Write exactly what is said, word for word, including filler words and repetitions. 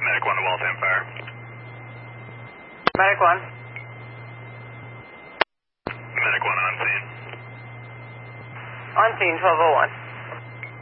Medic one to Waltham Fire. Medic one. Medic one on scene. On scene, twelve oh one.